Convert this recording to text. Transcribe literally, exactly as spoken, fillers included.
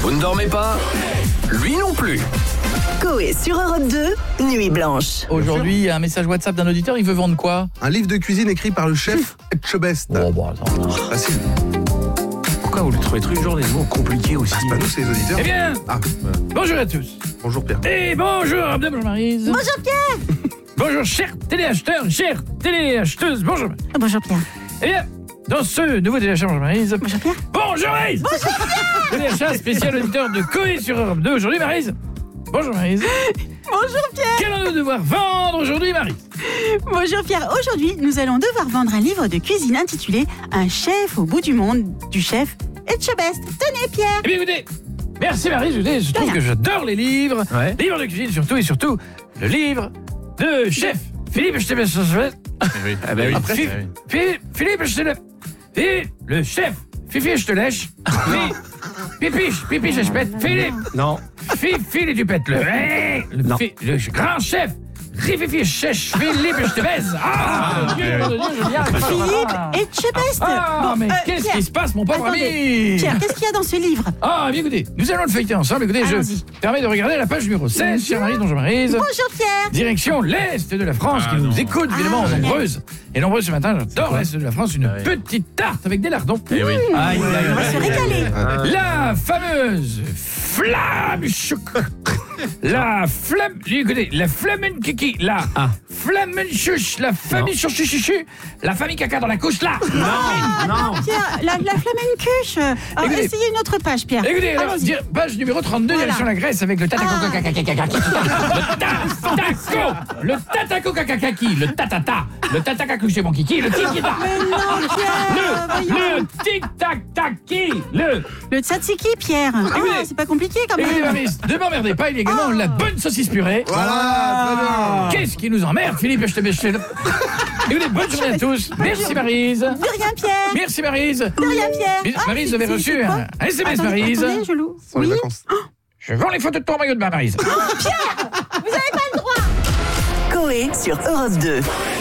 Vous ne dormez pas? Lui non plus. Coé sur Europe deux, Nuit Blanche. Aujourd'hui, il y a un message WhatsApp d'un auditeur, il veut vendre quoi? Un livre de cuisine écrit par le chef Etchebest. Bon, bon, attends. Facile. Pourquoi vous le trouvez toujours des mots compliqués aussi? C'est pas nous, c'est les auditeurs. Eh bien, Ah, voilà. bonjour à tous. Bonjour Pierre. Et bonjour Abdel, bonjour Maryse. Bonjour Pierre. Bonjour chers téléacheteurs, chères téléacheteuses, bonjour. Bonjour Pierre. Eh bien, dans ce nouveau téléachat, bonjour Maryse. Bonjour Pierre. Bonjour Maryse. Bonjour Pierre. Téléachat spécial auditeur de Coé sur Europe deux aujourd'hui, Maryse. Bonjour Maryse. Bonjour Pierre. Qu'allons-nous devoir vendre aujourd'hui, Maryse? Bonjour Pierre. Aujourd'hui, nous allons devoir vendre un livre de cuisine intitulé Un chef au bout du monde du chef Etchebest. Tenez Pierre. Eh bien écoutez, merci Maryse, écoutez, je trouve rien. que j'adore les livres, Ouais. livres de cuisine surtout et surtout le livre de chef Philippe Etchebest. Ah bah oui. Après, Philippe, Philippe, je te le... Philippe, le chef, Fifi, je te lèche. Pipiche, Pipiche, je pète. Philippe, Non. Fifi, tu pètes le... Hey, le, Non. fi- le grand chef, Fifi, chèche, Philippe, je te baise. Ah, mon Dieu, mon Dieu, je n'y arrive pas. Philippe Etchebest. Ah, Bon, mais euh, qu'est-ce Pierre, qui se passe, mon pauvre attendez. ami? Pierre, qu'est-ce qu'il y a dans ce livre? Ah, bien écoutez, nous allons le feuilleter ensemble. Écoutez, je Allons-y. permets de regarder la page numéro seize, chère Maryse, bonjour Maryse. Bonjour Pierre. Direction l'Est de la France, qui nous écoute évidemment Ah, génial. nombreuses. Et nombreuses ce matin, j'adore l'Est de la France, une Ah oui. petite tarte avec des lardons. Eh oui. Aïe, aïe, On va se régaler. La fameuse flamme choc. La flamme, écoutez, la flamme kiki, la Ah. flamme chouche, la famille chouchu chuchu, la famille caca dans la couche là. Non, non. Pierre, la, la flamencuche. Alors, Écoutez. essayez une autre page Pierre. Écoutez, alors, Allons-y. dire- page numéro trente-deux, Voilà. direction la Grèce avec le tataco Ah. kakakakakaki. Le tataco, le tataco kakakaki, le tatata, le tatakaku chez mon kiki, le tikita. Mais non Pierre. Le, voyons. le tic-tac-taki, le... Le tzatziki Pierre. Ah, Écoutez. c'est pas compliqué quand Écoutez, même. Maryse, ne m'emmerdez pas, il y a également la bonne saucisse purée. Voilà, très bien. Qu'est-ce qui nous emmerde, Philippe? Je te bêche. Écoutez, bonne journée à tous. Merci Maryse. De rien Pierre. Merci Maryse. De rien Pierre. Bis- Ah, Maryse, vous c'est- avez c'est- reçu c'est quoi un un S M S, Attendez, Maryse. attendez, je loue. Pour les Oui. vacances. Je vends les photos de ton maillot de bain, Maryse. Coé sur Europe deux.